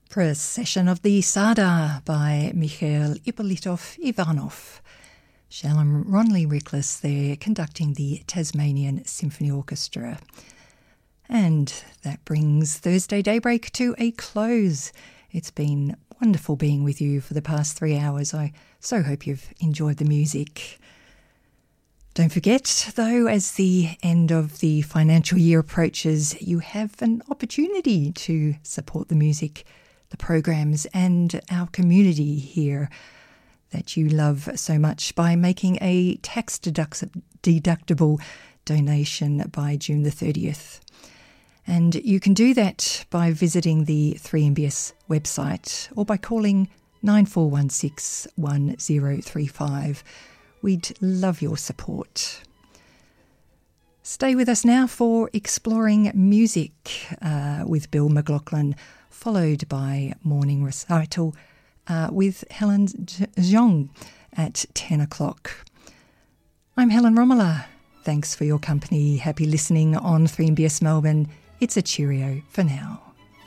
Procession of the Sada by Mikhail Ippolitov-Ivanov. Shalom Ronley Rickless there conducting the Tasmanian Symphony Orchestra. And that brings Thursday Daybreak to a close. It's been wonderful being with you for the past 3 hours. I so hope you've enjoyed the music. Don't forget, though, as the end of the financial year approaches, you have an opportunity to support the music, the programs and our community here that you love so much by making a tax-deductible donation by June the 30th. And you can do that by visiting the 3MBS website or by calling 9416 1035. We'd love your support. Stay with us now for Exploring Music with Bill McLaughlin, followed by Morning Recital with Helen Zhong at 10 o'clock. I'm Helen Romola. Thanks for your company. Happy listening on 3MBS Melbourne. It's a cheerio for now.